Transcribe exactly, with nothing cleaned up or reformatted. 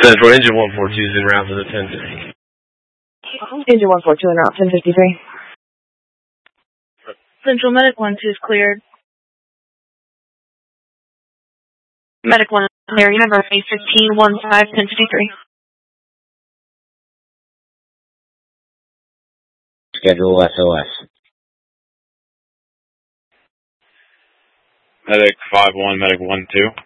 Central, engine one four two is en route for the ten fifty. Engine one four two en route, ten fifty-three. Central, Medic one two is cleared. Medic one clear, number A fifteen one five ten fifty-three. Schedule S O S. Medic five one, Medic one two.